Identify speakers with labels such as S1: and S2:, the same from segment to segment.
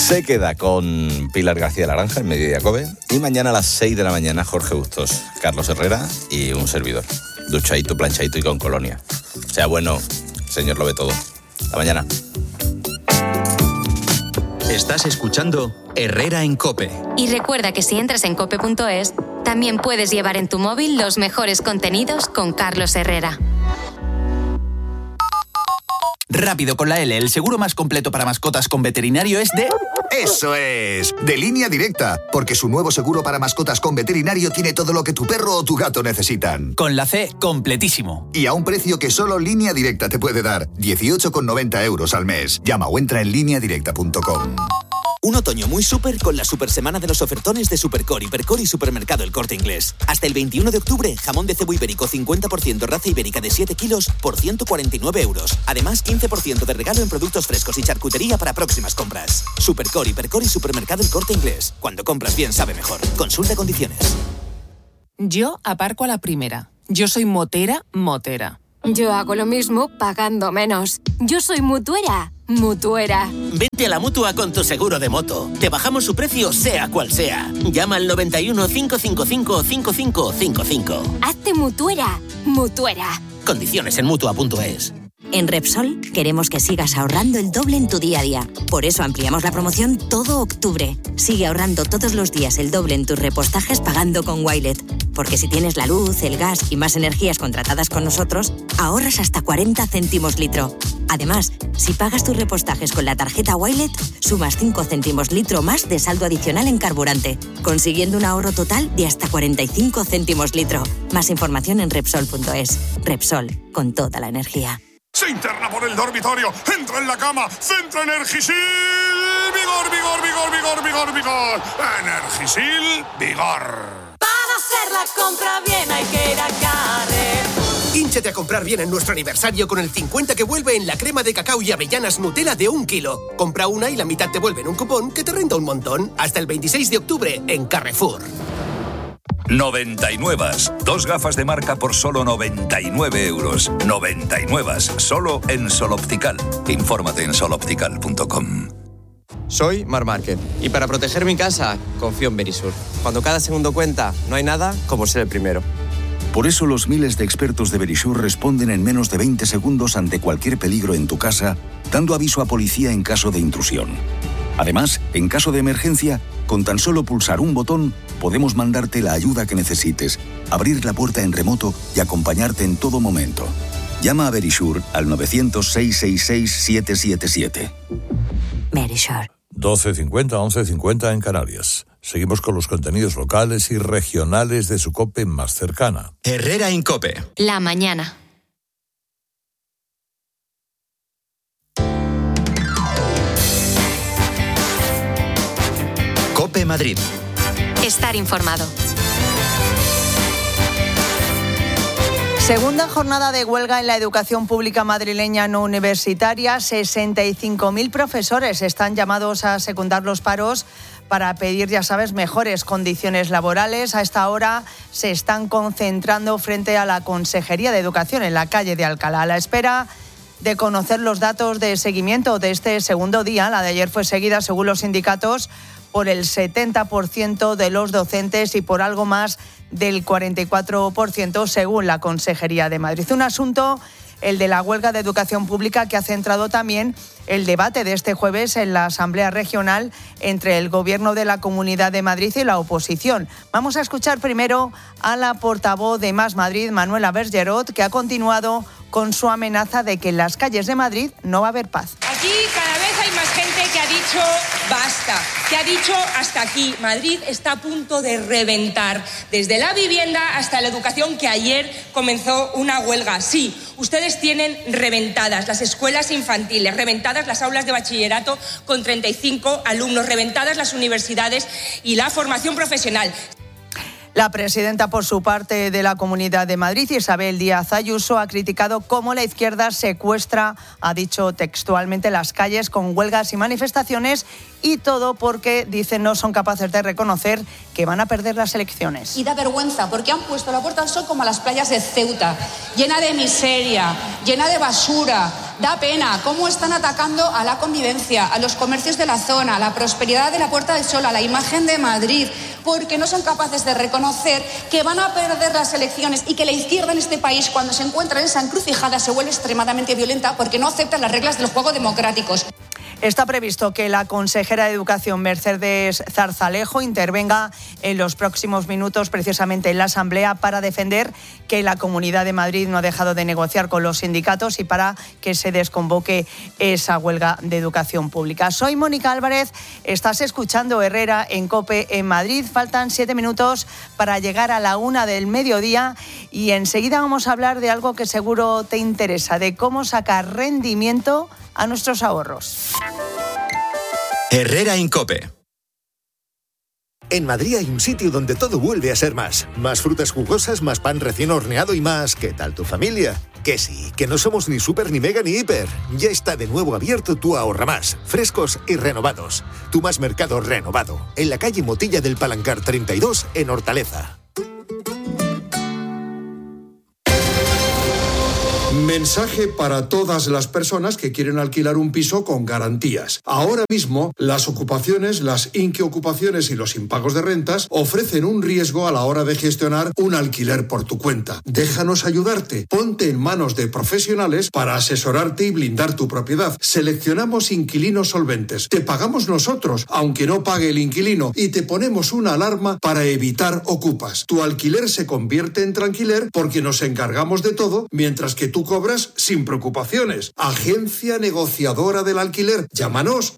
S1: Se queda con Pilar García Laranja en Mediodía Cope. Y mañana a las 6 de la mañana Jorge Bustos, Carlos Herrera y un servidor. Duchadito, planchadito y con colonia. O sea, bueno, señor lo ve todo. Hasta mañana.
S2: Estás escuchando Herrera en COPE.
S3: Y recuerda que si entras en cope.es, también puedes llevar en tu móvil los mejores contenidos con Carlos Herrera.
S4: Rápido con la L, el seguro más completo para mascotas con veterinario es de...
S5: ¡Eso es! De Línea Directa, porque su nuevo seguro para mascotas con veterinario tiene todo lo que tu perro o tu gato necesitan.
S4: Con la C, completísimo.
S5: Y a un precio que solo Línea Directa te puede dar, 18,90 € al mes. Llama o entra en lineadirecta.com.
S6: Un otoño muy súper con la super semana de los ofertones de Supercor, Hipercor y Supermercado El Corte Inglés. Hasta el 21 de octubre, jamón de cebo ibérico 50% raza ibérica de 7 kilos por 149 €. Además, 15% de regalo en productos frescos y charcutería para próximas compras. Supercor, Hipercor y Supermercado El Corte Inglés. Cuando compras bien, sabe mejor. Consulta condiciones.
S7: Yo aparco a la primera. Yo soy motera.
S8: Yo hago lo mismo pagando menos. Yo soy mutuera.
S9: Vente a la Mutua con tu seguro de moto. Te bajamos su precio sea cual sea. Llama al 91 555 5555.
S8: Hazte mutuera.
S9: Condiciones en Mutua.es.
S10: En Repsol queremos que sigas ahorrando el doble en tu día a día. Por eso ampliamos la promoción todo octubre. Sigue ahorrando todos los días el doble en tus repostajes pagando con Wilet. Porque si tienes la luz, el gas y más energías contratadas con nosotros, ahorras hasta 40 céntimos litro. Además, si pagas tus repostajes con la tarjeta Wilet, sumas 5 céntimos litro más de saldo adicional en carburante, consiguiendo un ahorro total de hasta 45 céntimos litro. Más información en Repsol.es. Repsol, con toda la energía.
S11: Se interna por el dormitorio, entra en la cama, centra Energisil, vigor. Energisil, vigor.
S12: Para hacer la compra bien hay que ir a Carrer.
S13: Hínchate a comprar bien en nuestro aniversario con el 50 que vuelve en la crema de cacao y avellanas Nutella de 1 kilo. Compra una y la mitad te vuelve en un cupón que te renta un montón. Hasta el 26 de octubre en Carrefour.
S14: 99. 2 gafas de marca por solo 99 €. 99. Solo en Sol Optical. Infórmate en soloptical.com.
S15: Soy Marc Márquez y para proteger mi casa confío en Verisur. Cuando cada segundo cuenta, no hay nada como ser el primero.
S16: Por eso los miles de expertos de Verisur responden en menos de 20 segundos ante cualquier peligro en tu casa, dando aviso a policía en caso de intrusión. Además, en caso de emergencia, con tan solo pulsar un botón, podemos mandarte la ayuda que necesites, abrir la puerta en remoto y acompañarte en todo momento. Llama a Verisur al 900-666-777.
S10: Verisur.
S17: 12:50, 11:50 en Canarias. Seguimos con los contenidos locales y regionales de su COPE más cercana.
S2: Herrera en COPE.
S3: La mañana.
S2: COPE Madrid.
S3: Estar informado.
S18: Segunda jornada de huelga en la educación pública madrileña no universitaria. 65.000 profesores están llamados a secundar los paros para pedir, ya sabes, mejores condiciones laborales. A esta hora se están concentrando frente a la Consejería de Educación en la calle de Alcalá. A la espera de conocer los datos de seguimiento de este segundo día, la de ayer fue seguida, según los sindicatos, por el 70% de los docentes y por algo más del 44% según la Consejería de Madrid. Un asunto, el de la huelga de educación pública, que ha centrado también el debate de este jueves en la Asamblea Regional entre el Gobierno de la Comunidad de Madrid y la oposición. Vamos a escuchar primero a la portavoz de Más Madrid, Manuela Bergerot, que ha continuado con su amenaza de que en las calles de Madrid no va a haber paz.
S19: Aquí cada vez hay más gente que ha dicho basta, que ha dicho hasta aquí. Madrid está a punto de reventar, desde la vivienda hasta la educación, que ayer comenzó una huelga. Sí, ustedes tienen reventadas las escuelas infantiles, reventadas las aulas de bachillerato con 35 alumnos, reventadas las universidades y la formación profesional.
S18: La presidenta, por su parte, de la Comunidad de Madrid, Isabel Díaz Ayuso, ha criticado cómo la izquierda secuestra, ha dicho textualmente, las calles con huelgas y manifestaciones, y todo porque, dicen, no son capaces de reconocer que van a perder las elecciones.
S20: Y da vergüenza, porque han puesto la Puerta del Sol como a las playas de Ceuta, llena de miseria, llena de basura, Da pena cómo están atacando a la convivencia, a los comercios de la zona, a la prosperidad de la Puerta del Sol, a la imagen de Madrid, porque no son capaces de reconocer que van a perder las elecciones y que la izquierda en este país, cuando se encuentra en esa encrucijada, se vuelve extremadamente violenta porque no acepta las reglas del juego democráticos.
S18: Está previsto que la consejera de Educación, Mercedes Zarzalejo, intervenga en los próximos minutos precisamente en la Asamblea para defender que la Comunidad de Madrid no ha dejado de negociar con los sindicatos y para que se desconvoque esa huelga de educación pública. Soy Mónica Álvarez, estás escuchando Herrera en COPE en Madrid. Faltan 7 minutos para llegar a la 1 del mediodía y enseguida vamos a hablar de algo que seguro te interesa, de cómo sacar rendimiento a nuestros ahorros.
S2: Herrera en COPE.
S21: En Madrid hay un sitio donde todo vuelve a ser más. Más frutas jugosas, más pan recién horneado y más... ¿Qué tal tu familia? Que sí, que no somos ni súper, ni mega, ni hiper. Ya está de nuevo abierto tu Ahorra Más. Frescos y renovados. Tu Más Mercado renovado. En la calle Motilla del Palancar 32, en Hortaleza.
S22: Mensaje para todas las personas que quieren alquilar un piso con garantías. Ahora mismo, las ocupaciones, las inquiocupaciones y los impagos de rentas ofrecen un riesgo a la hora de gestionar un alquiler por tu cuenta. Déjanos ayudarte. Ponte en manos de profesionales para asesorarte y blindar tu propiedad. Seleccionamos inquilinos solventes. Te pagamos nosotros, aunque no pague el inquilino, y te ponemos una alarma para evitar ocupas. Tu alquiler se convierte en tranquiler porque nos encargamos de todo, mientras que tú cobras sin preocupaciones. Agencia negociadora del alquiler. Llámanos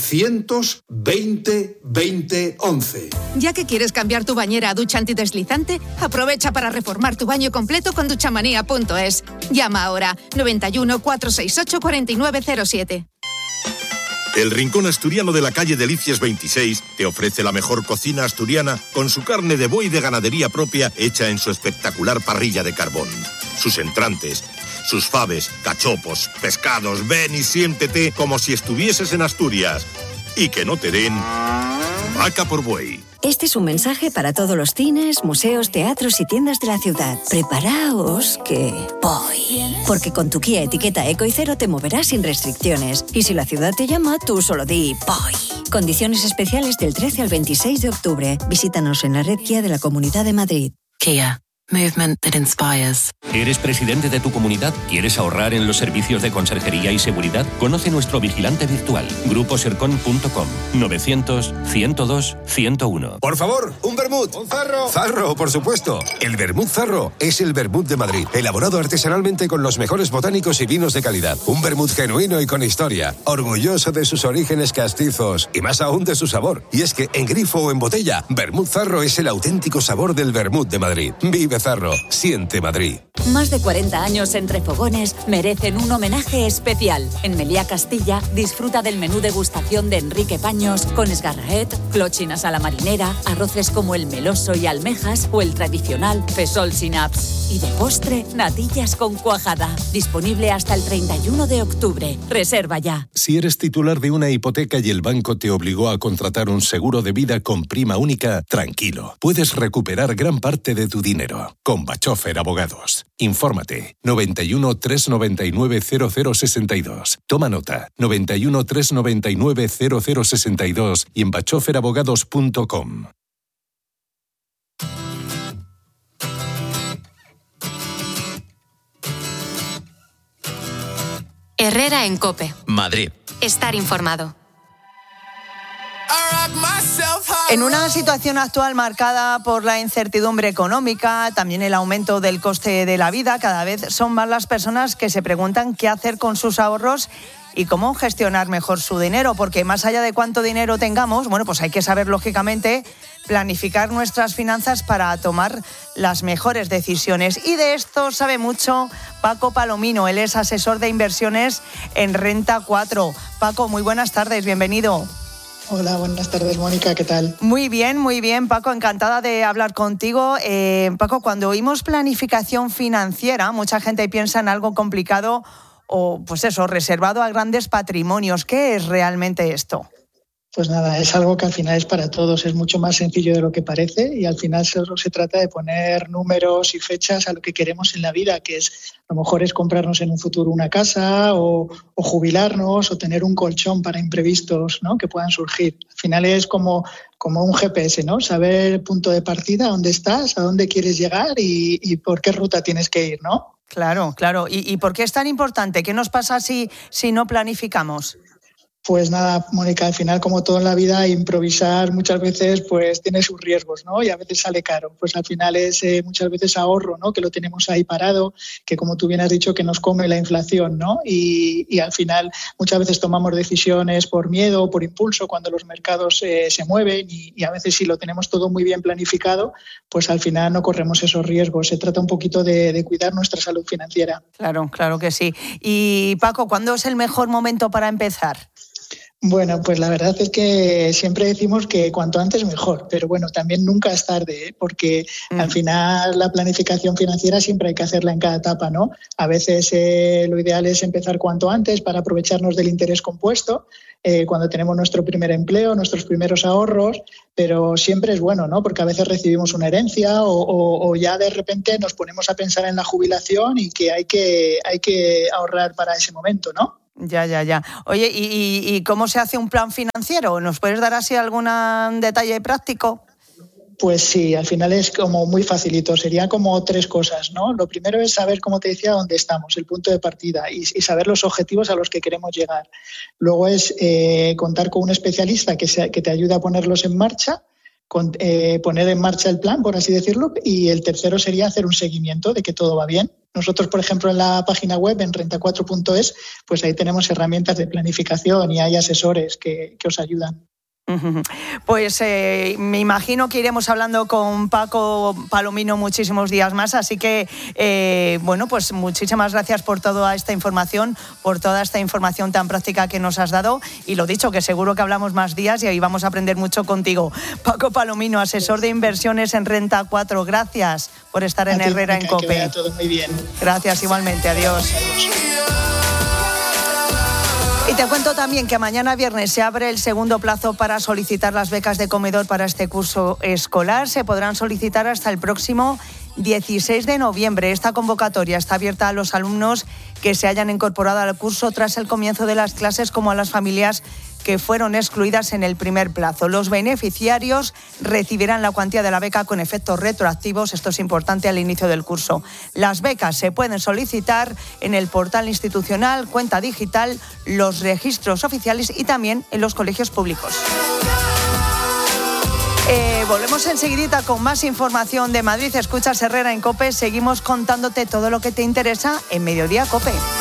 S22: 920 20 11.
S23: Ya que quieres cambiar tu bañera a ducha antideslizante, aprovecha para reformar tu baño completo con duchamanía.es. Llama ahora 91 468 4907.
S24: El Rincón Asturiano de la calle Delicias 26 te ofrece la mejor cocina asturiana con su carne de buey de ganadería propia hecha en su espectacular parrilla de carbón. Sus entrantes, sus faves, cachopos, pescados, ven y siéntete como si estuvieses en Asturias. Y que no te den vaca por buey.
S10: Este es un mensaje para todos los cines, museos, teatros y tiendas de la ciudad. Preparaos que voy. Porque con tu Kia etiqueta Eco y Cero te moverás sin restricciones. Y si la ciudad te llama, tú solo di voy. Condiciones especiales del 13 al 26 de octubre. Visítanos en la red Kia de la Comunidad de Madrid.
S25: Kia. Movement that inspires.
S26: ¿Eres presidente de tu comunidad? ¿Quieres ahorrar en los servicios de conserjería y seguridad? Conoce nuestro vigilante virtual. Gruposercon.com 900-102-101.
S27: Por favor, un vermut. Un zarro. Zarro, por supuesto. El vermut Zarro es el vermut de Madrid, elaborado artesanalmente con los mejores botánicos y vinos de calidad. Un vermut genuino y con historia, orgulloso de sus orígenes castizos y más aún de su sabor. Y es que en grifo o en botella, vermut Zarro es el auténtico sabor del vermut de Madrid. Vive Zarro, siente Madrid.
S28: Más de 40 años entre fogones merecen un homenaje especial. En Meliá Castilla disfruta del menú degustación de Enrique Paños con esgarraet, clochinas a la marinera, arroces como el meloso y almejas o el tradicional fesol sin apps. Y de postre, natillas con cuajada. Disponible hasta el 31 de octubre. Reserva ya.
S29: Si eres titular de una hipoteca y el banco te obligó a contratar un seguro de vida con prima única, tranquilo. Puedes recuperar gran parte de tu dinero. Con Bachofer Abogados. Infórmate. 91 399 0062. Toma nota. 91 399 0062 y en bachoferabogados.com.
S3: Herrera en COPE.
S2: Madrid.
S3: Estar informado.
S18: En una situación actual marcada por la incertidumbre económica, también el aumento del coste de la vida, cada vez son más las personas que se preguntan qué hacer con sus ahorros y cómo gestionar mejor su dinero, porque más allá de cuánto dinero tengamos, bueno, pues hay que saber, lógicamente, planificar nuestras finanzas para tomar las mejores decisiones. Y de esto sabe mucho Paco Palomino, él es asesor de inversiones en Renta 4. Paco, muy buenas tardes, bienvenido.
S30: Hola, buenas tardes, Mónica, ¿qué tal?
S18: Muy bien, Paco, encantada de hablar contigo. Paco, cuando oímos planificación financiera, mucha gente piensa en algo complicado o, pues eso, reservado a grandes patrimonios. ¿Qué es realmente esto?
S30: Pues nada, es algo que al final es para todos, es mucho más sencillo de lo que parece y al final solo se trata de poner números y fechas a lo que queremos en la vida, que es a lo mejor es comprarnos en un futuro una casa o jubilarnos o tener un colchón para imprevistos, ¿no?, que puedan surgir. Al final es como un GPS, ¿no? Saber el punto de partida, dónde estás, a dónde quieres llegar y por qué ruta tienes que ir, ¿no?
S18: Claro. ¿Y por qué es tan importante? ¿Qué nos pasa si no planificamos?
S30: Pues nada, Mónica, al final, como todo en la vida, improvisar muchas veces pues tiene sus riesgos, ¿no? Y a veces sale caro. Pues al final es muchas veces ahorro, ¿no?, que lo tenemos ahí parado, que como tú bien has dicho, que nos come la inflación, ¿no? Y al final muchas veces tomamos decisiones por miedo, por impulso, cuando los mercados se mueven y a veces si lo tenemos todo muy bien planificado, pues al final no corremos esos riesgos. Se trata un poquito de cuidar nuestra salud financiera.
S18: Claro que sí. Y Paco, ¿cuándo es el mejor momento para empezar?
S30: Bueno, pues la verdad es que siempre decimos que cuanto antes mejor, pero bueno, también nunca es tarde, ¿eh? Porque al final la planificación financiera siempre hay que hacerla en cada etapa, ¿no? A veces lo ideal es empezar cuanto antes para aprovecharnos del interés compuesto, cuando tenemos nuestro primer empleo, nuestros primeros ahorros, pero siempre es bueno, ¿no? Porque a veces recibimos una herencia o ya de repente nos ponemos a pensar en la jubilación y que hay que ahorrar para ese momento, ¿no?
S18: Ya. Oye, ¿y cómo se hace un plan financiero? ¿Nos puedes dar así algún detalle práctico?
S30: Pues sí, al final es como muy facilito. Sería como 3 cosas, ¿no? Lo primero es saber, como te decía, dónde estamos, el punto de partida y saber los objetivos a los que queremos llegar. Luego es contar con un especialista que te ayude a ponerlos en marcha, poner en marcha el plan, por así decirlo, y el tercero sería hacer un seguimiento de que todo va bien. Nosotros, por ejemplo, en la página web, en renta4.es, pues ahí tenemos herramientas de planificación y hay asesores que os ayudan.
S18: Pues me imagino que iremos hablando con Paco Palomino muchísimos días más, así que bueno, pues muchísimas gracias por toda esta información, por toda esta información tan práctica que nos has dado y lo dicho, que seguro que hablamos más días y ahí vamos a aprender mucho contigo. Paco Palomino, asesor de inversiones en Renta 4, gracias por estar en Herrera en COPE.
S30: Que vaya todo muy bien.
S18: Gracias igualmente, adiós. Y te cuento también que mañana viernes se abre el segundo plazo para solicitar las becas de comedor para este curso escolar. Se podrán solicitar hasta el próximo 16 de noviembre. Esta convocatoria está abierta a los alumnos que se hayan incorporado al curso tras el comienzo de las clases, como a las familias que fueron excluidas en el primer plazo. Los beneficiarios recibirán la cuantía de la beca con efectos retroactivos, esto es importante, al inicio del curso. Las becas se pueden solicitar en el portal institucional, cuenta digital, los registros oficiales y también en los colegios públicos. Volvemos enseguidita con más información de Madrid. Escuchas Herrera en COPE. Seguimos contándote todo lo que te interesa en Mediodía COPE.